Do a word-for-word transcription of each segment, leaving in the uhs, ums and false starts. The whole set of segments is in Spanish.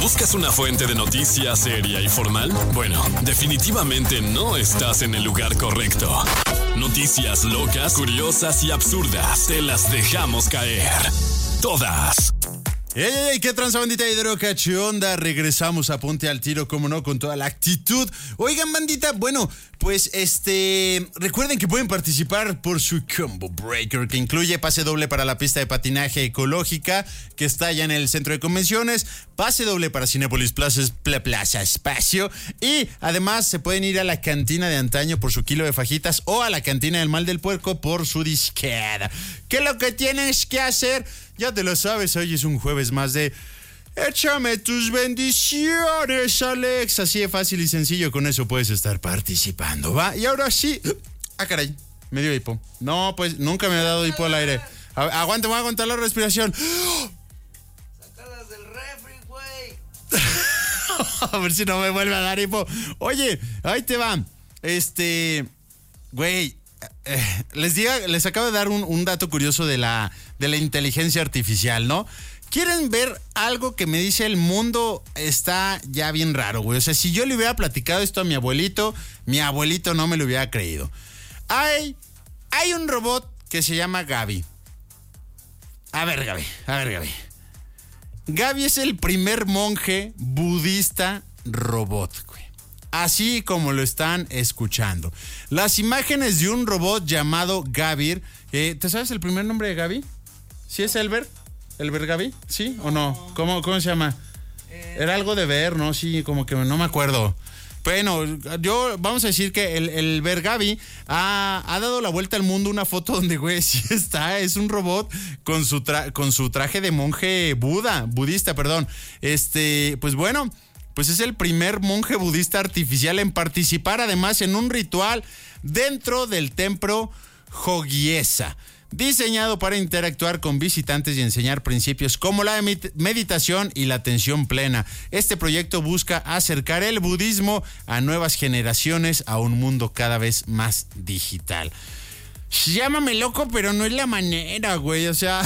¿Buscas una fuente de noticias seria y formal? Bueno, definitivamente no estás en el lugar correcto. Noticias locas, curiosas y absurdas, te las dejamos caer. Todas. ¡Ey, ey, ey! ¿Qué tranza, bandita hidroca? ¿Qué onda? Regresamos a Ponte al Tiro, como no, con toda la actitud. Oigan, bandita, bueno, pues este... recuerden que pueden participar por su Combo Breaker, que incluye pase doble para la pista de patinaje ecológica, que está allá en el centro de convenciones, pase doble para Cinépolis Plaza, Plaza Espacio, y además se pueden ir a la cantina de antaño por su kilo de fajitas o a la cantina del Mal del Puerco por su disquera. ¿Qué es lo que tienes que hacer? Ya te lo sabes, hoy es un jueves más de échame tus bendiciones, Alex. Así de fácil y sencillo, con eso puedes estar participando, ¿va? Y ahora sí. Ah, caray, me dio hipo. No, pues nunca me ha dado hipo al aire. A, aguanta, voy a aguantar la respiración. Sácalas del refri, güey. A ver si no me vuelve a dar hipo. Oye, ahí te va. Este, güey. Eh, les diga, les acabo de dar un, un dato curioso de la, de la inteligencia artificial, ¿no? ¿Quieren ver algo que me dice el mundo está ya bien raro, güey? O sea, si yo le hubiera platicado esto a mi abuelito, mi abuelito no me lo hubiera creído. Hay, hay un robot que se llama Gaby. A ver, Gaby, a ver, Gaby. Gaby es el primer monje budista robot, güey. Así como lo están escuchando. Las imágenes de un robot llamado Gaby. Eh, ¿Te sabes el primer nombre de Gaby? ¿Sí es Elber? ¿Elber Gaby? ¿Sí o no? ¿Cómo, cómo se llama? Era algo de ver, ¿no? Sí, como que no me acuerdo. Bueno, yo vamos a decir que el, el Vergavi ha, ha dado la vuelta al mundo una foto donde, güey, sí está, es un robot con su, tra- con su traje de monje Buda, budista, perdón. Este, pues bueno... Pues es el primer monje budista artificial en participar además en un ritual dentro del templo Jogiesa, diseñado para interactuar con visitantes y enseñar principios como la meditación y la atención plena. Este proyecto busca acercar el budismo a nuevas generaciones, a un mundo cada vez más digital. Llámame loco, pero no es la manera, güey, o sea...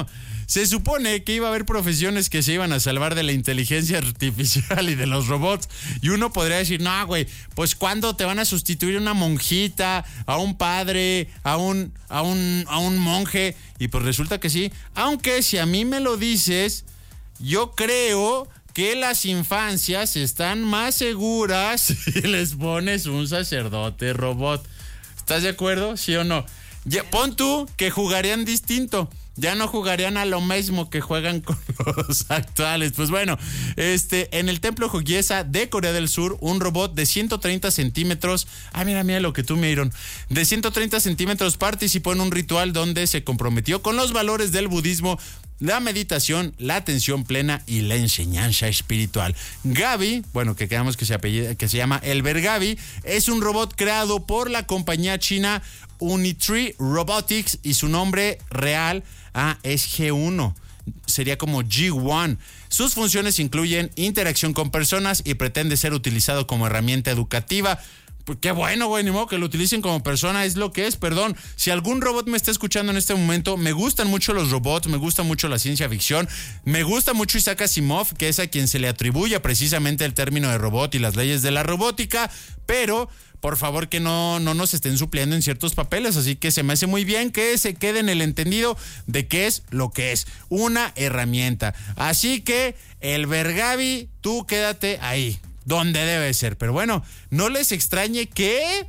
Se supone que iba a haber profesiones que se iban a salvar de la inteligencia artificial y de los robots. Y uno podría decir, no, güey, pues ¿cuándo te van a sustituir a una monjita, a un padre, a un, a un, a un monje? Y pues resulta que sí. Aunque si a mí me lo dices, yo creo que las infancias están más seguras si les pones un sacerdote robot. ¿Estás de acuerdo? ¿Sí o no? Ya, pon tú que jugarían distinto. Ya no jugarían a lo mismo que juegan con los actuales. Pues bueno, este, en el templo Jogiesa de Corea del Sur, un robot de ciento treinta centímetros, ah, mira, mira lo que tú me dieron, de ciento treinta centímetros participó en un ritual donde se comprometió con los valores del budismo, la meditación, la atención plena y la enseñanza espiritual. Gaby, bueno, que quedamos que se apellida, que se llama Elber Gaby, es un robot creado por la compañía china Unitree Robotics y su nombre real ah, es G uno. Sería como G uno. Sus funciones incluyen interacción con personas y pretende ser utilizado como herramienta educativa. Pues qué bueno, güey, ni modo que lo utilicen como persona, es lo que es, perdón. Si algún robot me está escuchando en este momento, me gustan mucho los robots, me gusta mucho la ciencia ficción, me gusta mucho Isaac Asimov, que es a quien se le atribuye precisamente el término de robot y las leyes de la robótica, pero... por favor que no, no nos estén supliendo en ciertos papeles, así que se me hace muy bien que se quede en el entendido de qué es lo que es, una herramienta. Así que el Vergavi, tú quédate ahí, donde debe ser. Pero bueno, no les extrañe que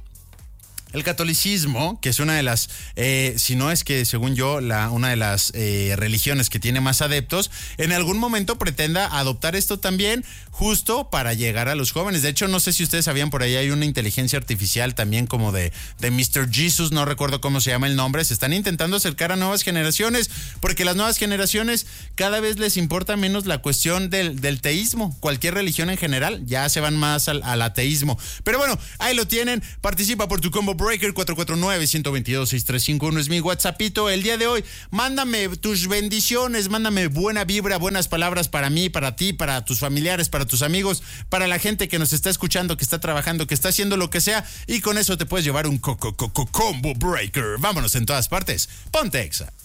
el catolicismo, que es una de las, eh, si no es que según yo, la, una de las eh, religiones que tiene más adeptos, en algún momento pretenda adoptar esto también, justo para llegar a los jóvenes. De hecho, no sé si ustedes sabían, por ahí hay una inteligencia artificial también como de, de mister Jesus, no recuerdo cómo se llama el nombre. Se están intentando acercar a nuevas generaciones, porque las nuevas generaciones cada vez les importa menos la cuestión del, del teísmo. Cualquier religión en general, ya se van más al, al ateísmo. Pero bueno, ahí lo tienen. Participa por tu Combo Breaker. Cuatro cuatro nueve, uno dos dos, seis tres cinco uno es mi WhatsAppito. El día de hoy, mándame tus bendiciones, mándame buena vibra, buenas palabras para mí, para ti, para tus familiares, para tus amigos, para la gente que nos está escuchando, que está trabajando, que está haciendo lo que sea, y con eso te puedes llevar un co- co- co- Combo Breaker. Vámonos en todas partes. Ponte Exa.